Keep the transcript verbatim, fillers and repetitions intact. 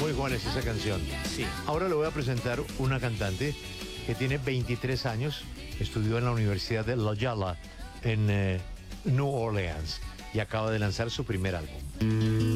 muy Juanes esa canción. Sí. Ahora le voy a presentar una cantante que tiene veintitrés años, estudió en la Universidad de Loyola en eh, New Orleans y acaba de lanzar su primer álbum.